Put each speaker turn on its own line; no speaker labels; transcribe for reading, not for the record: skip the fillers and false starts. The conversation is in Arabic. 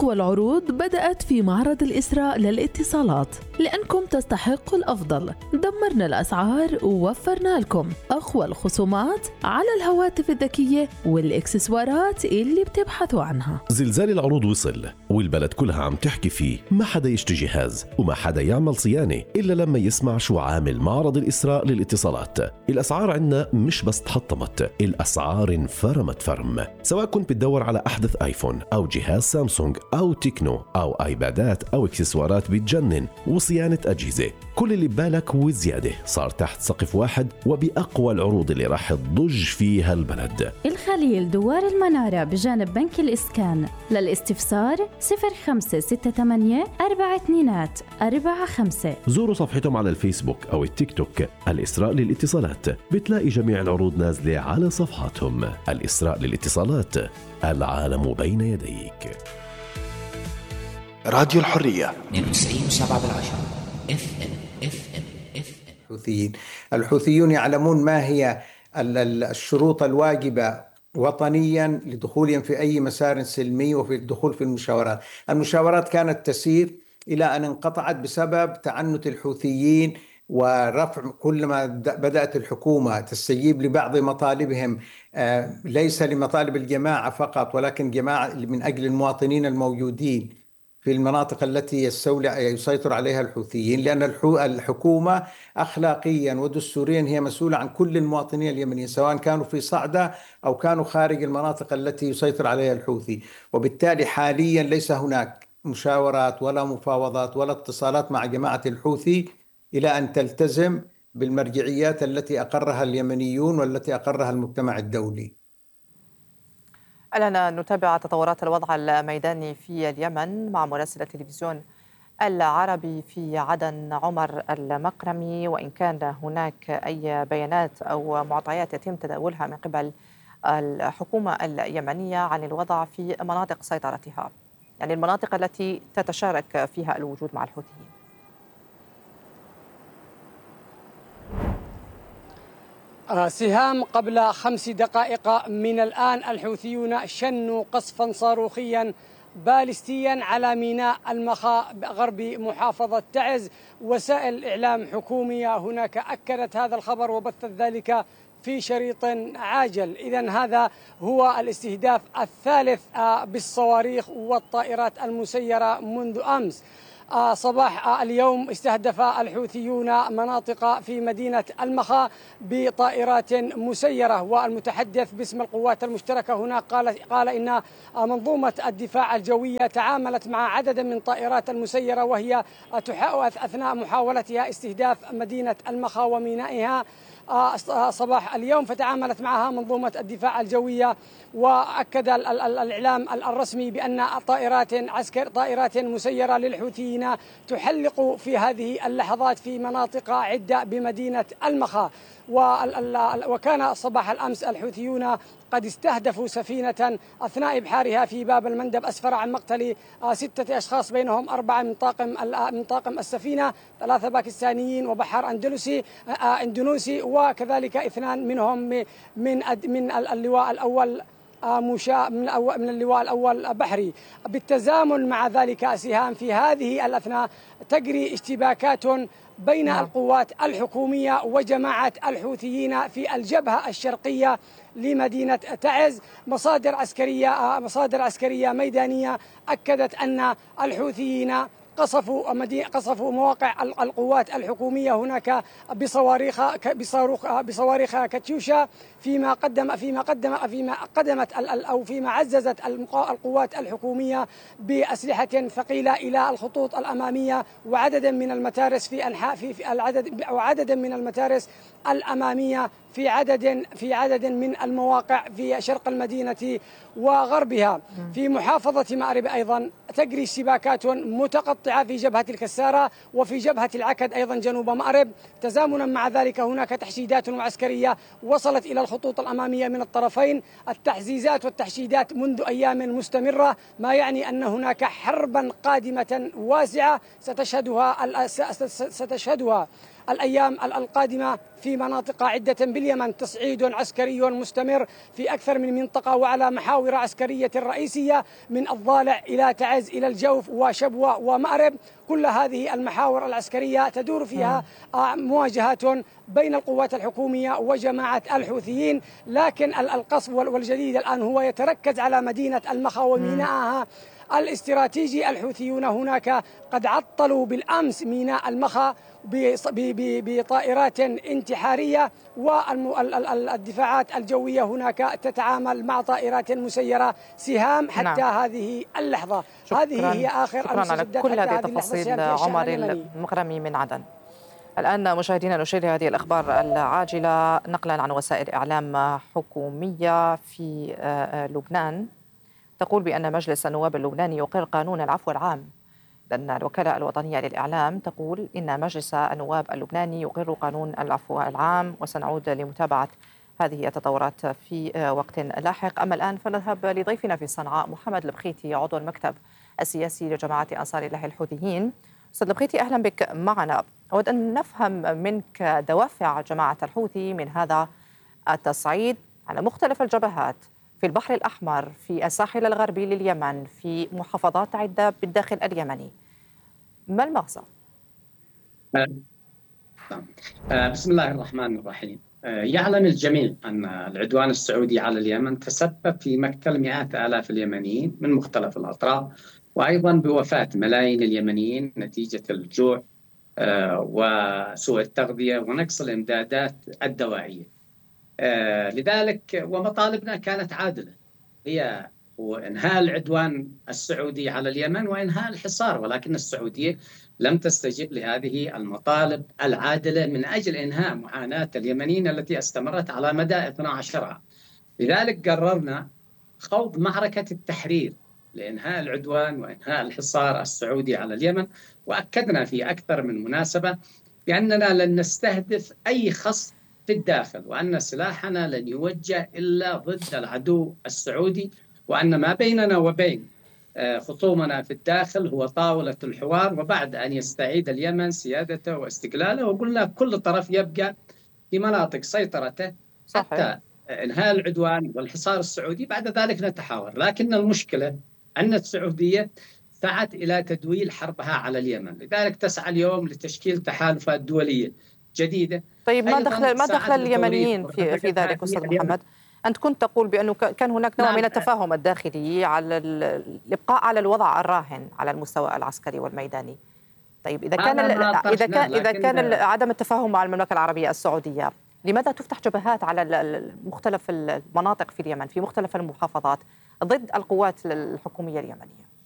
أقوى العروض بدأت في معرض الإسراء للاتصالات، لأنكم تستحقوا الأفضل. دمرنا الأسعار ووفرنا لكم أقوى الخصومات على الهواتف الذكية والإكسسوارات اللي بتبحثوا عنها.
زلزال العروض وصل والبلد كلها عم تحكي فيه، ما حدا يشتري جهاز وما حدا يعمل صيانة إلا لما يسمع شو عامل معرض الإسراء للاتصالات. الأسعار عندنا مش بس تحطمت، الأسعار انفرمت فرم. سواء كنت بتدور على أحدث آيفون أو جهاز سامسونج أو تكنو أو آيبادات أو إكسسوارات بتجنن وصيانة أجهزة، كل اللي ببالك وزيادة صار تحت سقف واحد وبأقوى العروض اللي راح تضج فيها البلد.
الخليل دوار المنارة بجانب بنك الإسكان. للاستفسار 0568 4245.
زوروا صفحتهم على الفيسبوك أو التيك توك الإسراء للاتصالات، بتلاقي جميع العروض نازلة على صفحاتهم. الإسراء للاتصالات، العالم بين يديك.
راديو الحرية
92.7 FM.
الحوثيون يعلمون ما هي الشروط الواجبة وطنيا لدخولهم في أي مسار سلمي وفي الدخول في المشاورات. المشاورات كانت تسير إلى أن انقطعت بسبب تعنت الحوثيين ورفع. كلما بدأت الحكومة تستجيب لبعض مطالبهم، ليس لمطالب الجماعة فقط ولكن جماعة من أجل المواطنين الموجودين في المناطق التي يسيطر عليها الحوثيين، لأن الحكومة أخلاقيا ودستوريا هي مسؤولة عن كل المواطنين اليمنيين سواء كانوا في صعدة أو كانوا خارج المناطق التي يسيطر عليها الحوثي. وبالتالي حاليا ليس هناك مشاورات ولا مفاوضات ولا اتصالات مع جماعة الحوثي إلى أن تلتزم بالمرجعيات التي أقرها اليمنيون والتي أقرها المجتمع الدولي.
الآن نتابع تطورات الوضع الميداني في اليمن مع مراسل التلفزيون العربي في عدن عمر المقرمي. وإن كان هناك أي بيانات أو معطيات يتم تداولها من قبل الحكومة اليمنية عن الوضع في مناطق سيطرتها، يعني المناطق التي تتشارك فيها الوجود مع الحوثيين.
سهام قبل 5 دقائق من الآن الحوثيون شنوا قصفا صاروخيا باليستيا على ميناء المخا غرب محافظة تعز. وسائل إعلام حكومية هناك أكدت هذا الخبر وبثت ذلك في شريط عاجل. إذن هذا هو الاستهداف الثالث بالصواريخ والطائرات المسيرة منذ أمس. صباح اليوم استهدف الحوثيون مناطق في مدينة المخا بطائرات مسيرة، والمتحدث باسم القوات المشتركة هناك قال إن منظومة الدفاع الجوية تعاملت مع عدد من طائرات المسيرة وهي أثناء محاولتها استهداف مدينة المخا ومينائها صباح اليوم، فتعاملت معها منظومة الدفاع الجوية. وأكد الإعلام الرسمي بأن طائرات مسيرة للحوثيين تحلق في هذه اللحظات في مناطق عدة بمدينة المخا. وكان صباح الأمس الحوثيون قد استهدفوا سفينة أثناء إبحارها في باب المندب أسفر عن مقتل 6 أشخاص، بينهم 4 من طاقم السفينة، 3 باكستانيين وبحر إندونيسي، وكذلك 2 منهم من اللواء الأول من اللواء الأول بحري. بالتزامن مع ذلك سهام في هذه الأثناء تجري اشتباكات بين القوات الحكومية وجماعة الحوثيين في الجبهة الشرقية لمدينة تعز. مصادر عسكرية ميدانية أكدت أن الحوثيين قصفوا مواقع القوات الحكومية هناك بصواريخ كاتيوشا، فيما عززت القوات الحكومية بأسلحة ثقيلة إلى الخطوط الأمامية وعدد من المتارس وعدد من المتارس الأمامية في عدد من المواقع في شرق المدينة وغربها. في محافظة مأرب أيضا تجري اشتباكات متقطعة في جبهة الكسارة وفي جبهة العكد أيضا جنوب مأرب. تزامنا مع ذلك هناك تحشيدات عسكرية وصلت إلى الخطوط الأمامية من الطرفين. التحزيزات والتحشيدات منذ أيام مستمرة، ما يعني أن هناك حربا قادمة واسعة ستشهدها الأيام القادمة في مناطق عدة باليمن تصعيد عسكري مستمر في أكثر من منطقة وعلى محاور عسكرية رئيسية من الضالع إلى تعز إلى الجوف وشبوة ومأرب. كل هذه المحاور العسكرية تدور فيها مواجهات بين القوات الحكومية وجماعة الحوثيين، لكن القصف والجديد الآن هو يتركز على مدينة المخا وميناءها الاستراتيجي. الحوثيون هناك قد عطلوا بالأمس ميناء المخا بطائرات انتحارية، والدفاعات الجوية هناك تتعامل مع طائرات مسيرة سهام حتى هذه اللحظة. هذه هي آخر
المستجدات كل هذه التفاصيل. عمر المقرمي من عدن. الآن مشاهدينا نشير هذه الأخبار العاجلة نقلا عن وسائل إعلام حكومية في لبنان تقول بأن مجلس النواب اللبناني يقر قانون العفو العام. لأن الوكالة الوطنية للإعلام تقول إن مجلس النواب اللبناني يقر قانون العفو العام، وسنعود لمتابعة هذه التطورات في وقت لاحق. أما الآن فنذهب لضيفنا في صنعاء محمد البخيتي عضو المكتب السياسي لجماعة أنصار الله الحوثيين. أستاذ البخيتي أهلا بك معنا. أود أن نفهم منك دوافع جماعة الحوثي من هذا التصعيد على مختلف الجبهات في البحر الأحمر، في الساحل الغربي لليمن، في محافظات عدة بالداخل اليمني. ما المغزى؟
بسم الله الرحمن الرحيم. يعلم الجميع أن العدوان السعودي على اليمن تسبب في مقتل مئات آلاف اليمنيين من مختلف الأطراف، وأيضا بوفاة ملايين اليمنيين نتيجة الجوع وسوء التغذية ونقص الإمدادات الدوائية. لذلك ومطالبنا كانت عادلة، هي وإنهاء العدوان السعودي على اليمن وإنهاء الحصار، ولكن السعودية لم تستجب لهذه المطالب العادلة من أجل إنهاء معاناة اليمنيين التي استمرت على مدى 12 عام. لذلك قررنا خوض معركة التحرير لإنهاء العدوان وإنهاء الحصار السعودي على اليمن، وأكدنا في أكثر من مناسبة بأننا لن نستهدف أي خصم في الداخل، وأن سلاحنا لن يوجه إلا ضد العدو السعودي، وأن ما بيننا وبين خصومنا في الداخل هو طاولة الحوار، وبعد أن يستعيد اليمن سيادته واستقلاله، وقلنا كل طرف يبقى في مناطق سيطرته حتى إنهاء العدوان والحصار السعودي، بعد ذلك نتحاور. لكن المشكلة أن السعودية سعت إلى تدويل حربها على اليمن، لذلك تسعى اليوم لتشكيل تحالفات دولية جديدة.
طيب ما دخل اليمنيين في ذلك أستاذ محمد؟ أنت كنت تقول بأنه كان هناك نوع من التفاهم الداخلي على الإبقاء على الوضع الراهن على المستوى العسكري والميداني. طيب إذا كان عدم التفاهم مع المملكة العربية السعودية، لماذا تفتح جبهات على مختلف المناطق في اليمن في مختلف المحافظات ضد القوات الحكومية اليمنية؟